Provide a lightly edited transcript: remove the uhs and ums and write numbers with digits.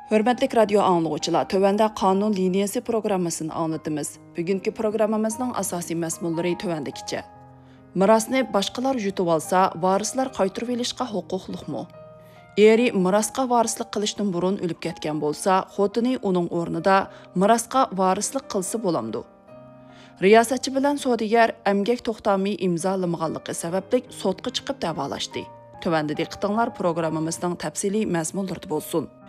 Hörmətli radio anlıqçılar, tövəndə qanun liniyası proqrammasını anlatımız. Bugünkü proqramımızın asasi məzmunları tövəndəkiçə. Mirasni başqalar yutub alsa, varislar qaytarıb elishqa huquqliqmi? Eri mirasqa varislik qilishdan burun o'lib ketgan bo'lsa, xotini uning o'rnida mirasqa varislik qilsa bo'lamdi. Riyosatchi bilan sodigar emgak to'xtami imzolamag'anligi sababli sotqa chiqib davolashdi. Tövəndə diqqətinizlər proqramımızın təfsili məzmunları bolsun.